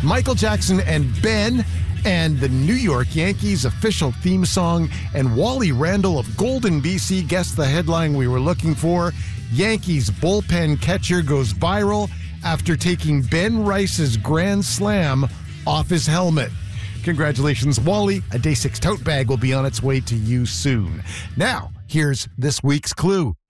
Michael Jackson and Ben, and the New York Yankees official theme song, and Wally Randall of Golden, BC guessed the headline we were looking for. Yankees bullpen catcher goes viral after taking Ben Rice's grand slam off his helmet. Congratulations, Wally. A Day 6 tote bag will be on its way to you soon. Now, here's this week's clue.